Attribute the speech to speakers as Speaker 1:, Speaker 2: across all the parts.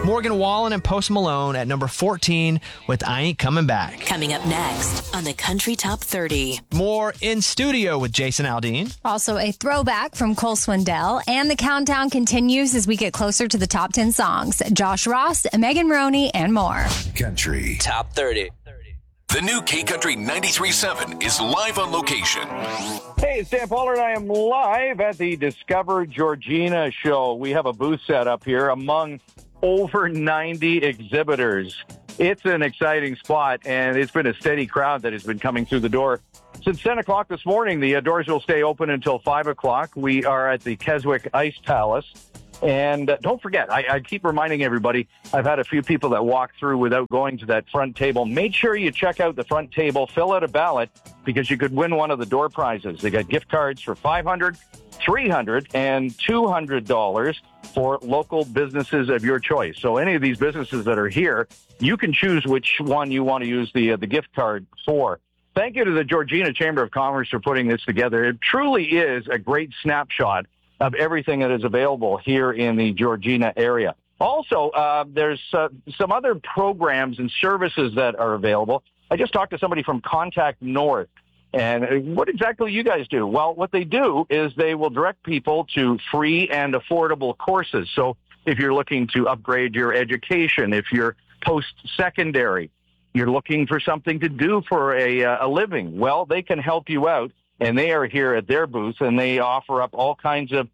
Speaker 1: Morgan Wallen and Post Malone at number 14 with I Ain't Coming Back.
Speaker 2: Coming up next on the Country Top 30.
Speaker 1: More In Studio with Jason Aldean.
Speaker 3: Also a throwback from Cole Swindell. And the countdown continues as we get closer to the top 10 songs. Josh Ross, Megan Roney, and more.
Speaker 4: Country
Speaker 5: Top 30.
Speaker 4: The new K-Country 93.7 is live on location.
Speaker 6: Hey, it's Dan Pollard. I am live at the Discover Georgina show. We have a booth set up here among over 90 exhibitors. It's an exciting spot, and it's been a steady crowd that has been coming through the door. Since 10 o'clock this morning, the doors will stay open until 5 o'clock. We are at the Keswick Ice Palace. And don't forget, I keep reminding everybody, I've had a few people that walk through without going to that front table. Make sure you check out the front table, fill out a ballot, because you could win one of the door prizes. They got gift cards for $500, $300, and $200 for local businesses of your choice. So any of these businesses that are here, you can choose which one you want to use the gift card for. Thank you to the Georgina Chamber of Commerce for putting this together. It truly is a great snapshot of everything that is available here in the Georgina area. Also, there's some other programs and services that are available. I just talked to somebody from Contact North. And what exactly you guys do? Well, what they do is they will direct people to free and affordable courses. So if you're looking to upgrade your education, if you're post-secondary, you're looking for something to do for a living, well, they can help you out. And they are here at their booth, and they offer up all kinds of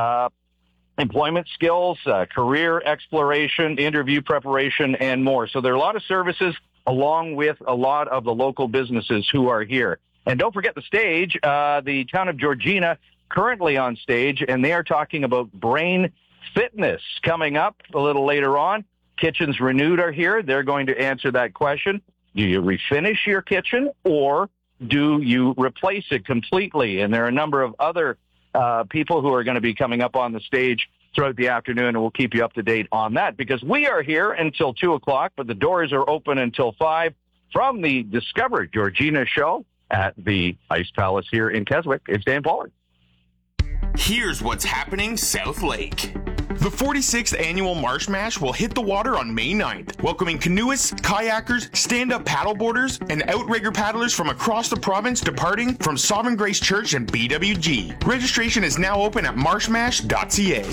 Speaker 6: employment skills, career exploration, interview preparation, and more. So there are a lot of services along with a lot of the local businesses who are here. And don't forget the stage, the town of Georgina currently on stage, and they are talking about brain fitness coming up a little later on. Kitchens Renewed are here. They're going to answer that question. Do you refinish your kitchen, or do you replace it completely? And there are a number of other people who are going to be coming up on the stage throughout the afternoon, and we'll keep you up to date on that, because we are here until 2 o'clock, but the doors are open until 5 from the Discover Georgina show at the Ice Palace here in Keswick. It's Dan Pollard.
Speaker 7: Here's what's happening South Lake. The 46th annual Marsh Mash will hit the water on May 9th, welcoming canoeists, kayakers, stand-up paddleboarders, and outrigger paddlers from across the province departing from Sovereign Grace Church and BWG. Registration is now open at marshmash.ca.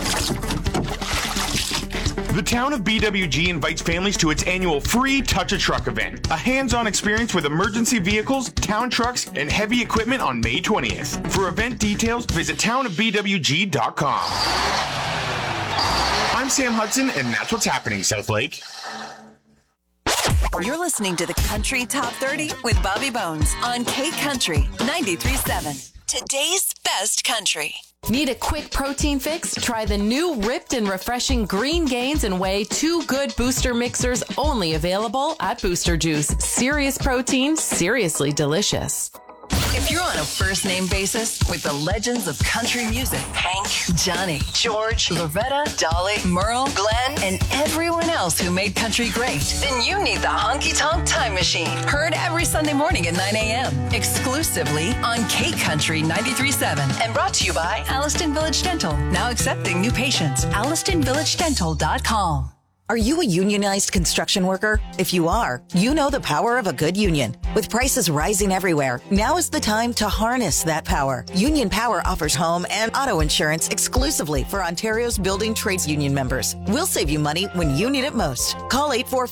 Speaker 7: The town of BWG invites families to its annual free Touch a Truck event, a hands-on experience with emergency vehicles, town trucks, and heavy equipment on May 20th. For event details, visit townofbwg.com. I'm Sam Hudson, and that's what's happening, South Lake.
Speaker 2: You're listening to the Country Top 30 with Bobby Bones on K-Country 93.7. Today's best country.
Speaker 8: Need a quick protein fix? Try the new ripped and refreshing Green Gains and Whey 2 Good Booster Mixers, only available at Booster Juice. Serious protein, seriously delicious.
Speaker 2: If you're on a first-name basis with the legends of country music, Hank, Johnny, George, Loretta, Dolly, Merle, Glenn, and everyone else who made country great, then you need the Honky Tonk Time Machine. Heard every Sunday morning at 9 a.m. exclusively on K-Country 93.7 and brought to you by Alliston Village Dental. Now accepting new patients. AllistonVillageDental.com.
Speaker 9: Are you a unionized construction worker? If you are, you know the power of a good union. With prices rising everywhere, now is the time to harness that power. Union Power offers home and auto insurance exclusively for Ontario's building trades union members. We'll save you money when you need it most. Call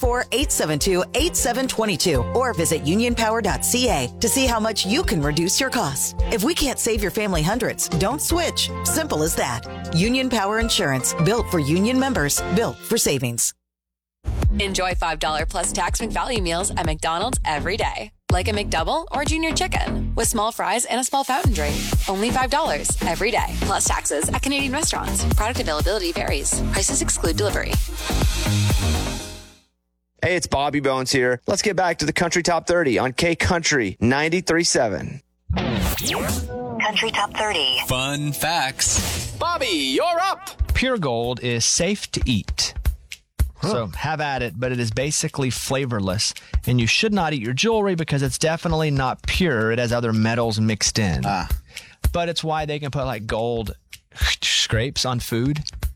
Speaker 9: 844-872-8722 or visit unionpower.ca to see how much you can reduce your costs. If we can't save your family hundreds, don't switch. Simple as that. Union Power Insurance, built for union members, built for savings.
Speaker 10: Enjoy $5 plus tax McValue meals at McDonald's every day. Like a McDouble or Junior Chicken with small fries and a small fountain drink. Only $5 every day. Plus taxes at Canadian restaurants. Product availability varies. Prices exclude delivery.
Speaker 1: Hey, it's Bobby Bones here. Let's get back to the Country Top 30 on K-Country 93.7.
Speaker 2: Country Top 30.
Speaker 5: Fun facts. Bobby, you're up.
Speaker 1: Pure Gold is safe to eat. So have at it, but it is basically flavorless, and you should not eat your jewelry because it's definitely not pure. It has other metals mixed in. But it's why they can put like gold scrapes on food.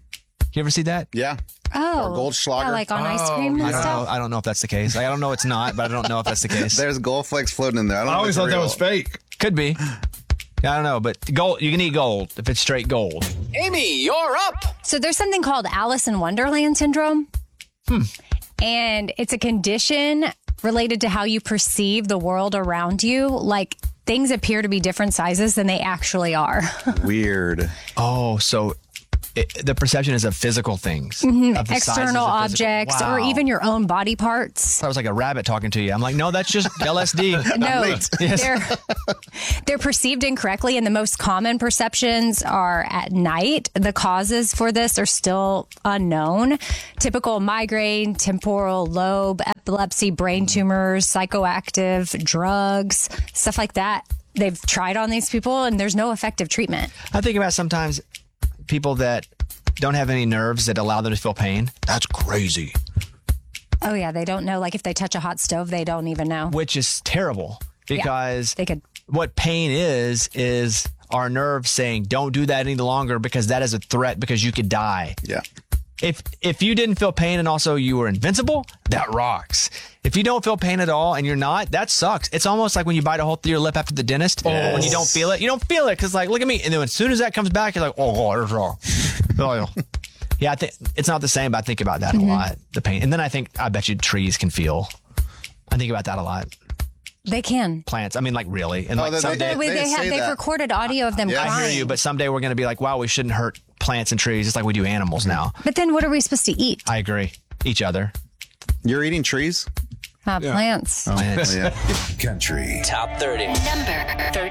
Speaker 1: You ever see that?
Speaker 11: Yeah.
Speaker 3: Oh,
Speaker 11: Or Goldschlager.
Speaker 3: yeah, like on ice cream and stuff.
Speaker 1: I don't know if that's the case. Like, I don't know it's not, but I don't know if that's the case.
Speaker 11: There's gold flakes floating in there. I don't
Speaker 12: I
Speaker 11: know
Speaker 12: always
Speaker 11: if
Speaker 12: thought
Speaker 11: it's
Speaker 12: that
Speaker 11: real.
Speaker 12: was fake.
Speaker 1: Could be. I don't know, but gold. You can eat gold if it's straight gold.
Speaker 5: Amy, you're up.
Speaker 3: So there's something called Alice in Wonderland syndrome. And it's a condition related to how you perceive the world around you. Like things appear to be different sizes than they actually are.
Speaker 11: Weird.
Speaker 1: Oh, so the perception is of physical things.
Speaker 3: Mhm.
Speaker 1: Of the sizes
Speaker 3: External
Speaker 1: of physical-
Speaker 3: objects or
Speaker 1: Wow.
Speaker 3: even your own body parts.
Speaker 1: I was like a rabbit talking to you. I'm like, no, that's just LSD.
Speaker 3: No,
Speaker 1: Yes.
Speaker 3: they're perceived incorrectly, and the most common perceptions are at night. The causes for this are still unknown. Typical migraine, temporal lobe, epilepsy, brain tumors, psychoactive drugs, stuff like that. They've tried on these people, and there's no effective treatment.
Speaker 1: I think about sometimes people that don't have any nerves that allow them to feel pain. That's crazy.
Speaker 3: Oh, yeah, they don't know. Like if they touch a hot stove, they don't even know.
Speaker 1: Which is terrible because
Speaker 3: they could.
Speaker 1: What pain is our nerves saying, don't do that any longer because that is a threat because you could die.
Speaker 11: Yeah.
Speaker 1: If you didn't feel pain and also you were invincible, that rocks. If you don't feel pain at all and you're not, that sucks. It's almost like when you bite a hole through your lip after the dentist.
Speaker 12: Yes.
Speaker 1: When you don't feel it, you don't feel it because like, look at me. And then as soon as that comes back, you're like, oh, there's wrong. Yeah, I think it's not the same, but I think about that a lot, the pain. And then I bet you trees can feel. I think about that a lot.
Speaker 3: They can.
Speaker 1: Plants. I mean, like really. And
Speaker 11: Oh,
Speaker 1: like
Speaker 11: they-
Speaker 1: someday,
Speaker 3: They've recorded audio of them
Speaker 1: I
Speaker 3: crying.
Speaker 1: hear you, but someday we're going to be like, wow, we shouldn't hurt plants and trees just like we do animals now.
Speaker 3: But then what are we supposed to eat?
Speaker 1: I agree. Each other.
Speaker 11: You're eating trees?
Speaker 3: Plants.
Speaker 1: Plants.
Speaker 11: Yeah.
Speaker 13: Country.
Speaker 10: Top 30. Number 30.